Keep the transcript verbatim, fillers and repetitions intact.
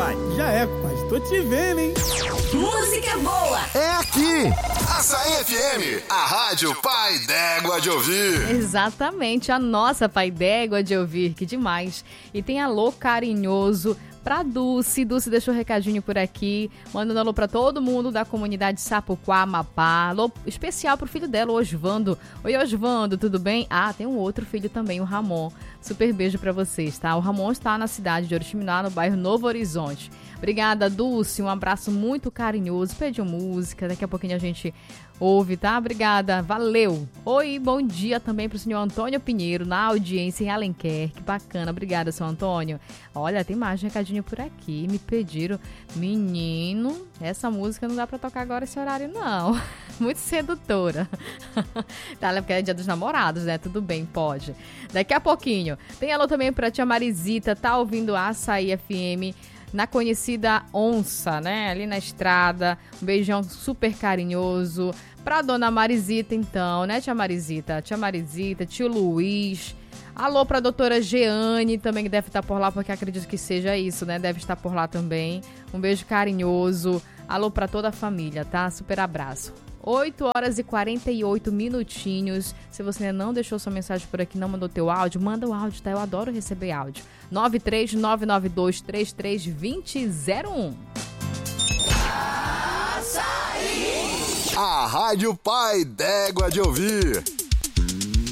Pai, já é, pai. Tô te vendo, hein? Música boa é aqui. Açaí F M, a rádio Pai d'Égua de Ouvir. Exatamente, a nossa Pai d'Égua de Ouvir, que demais. E tem alô carinhoso pra Dulce. Dulce deixou um recadinho por aqui, mandando alô pra todo mundo da comunidade Sapuquá, Amapá. Alô especial pro filho dela, o Osvando. Oi, Osvando, tudo bem? Ah, tem um outro filho também, o Ramon. Super beijo pra vocês, tá? O Ramon está na cidade de Oriximiná, no bairro Novo Horizonte. Obrigada, Dulce, um abraço muito carinhoso. Pediu música, daqui a pouquinho a gente ouve, tá? Obrigada, valeu. Oi, bom dia também pro senhor Antônio Pinheiro, na audiência em Alenquer. Que bacana, obrigada, seu Antônio. Olha, tem mais um recadinho por aqui, me pediram. Menino, essa música não dá pra tocar agora esse horário, não. Muito sedutora. Tá, porque é dia dos namorados, né? Tudo bem, pode. Daqui a pouquinho. Tem alô também pra tia Marisita, tá ouvindo a Açaí F M, na conhecida Onça, né? Ali na estrada. Um beijão super carinhoso pra dona Marisita, então, né, tia Marisita? Tia Marisita, tio Luiz. Alô pra doutora Jeane, também que deve estar por lá, porque acredito que seja isso, né? Deve estar por lá também. Um beijo carinhoso. Alô pra toda a família, tá? Super abraço. oito horas e quarenta e oito minutinhos. Se você ainda não deixou sua mensagem por aqui, não mandou teu áudio, manda o áudio, tá? Eu adoro receber áudio. nove três nove nove dois três três dois zero zero um. A rádio Pai d'Égua de Ouvir.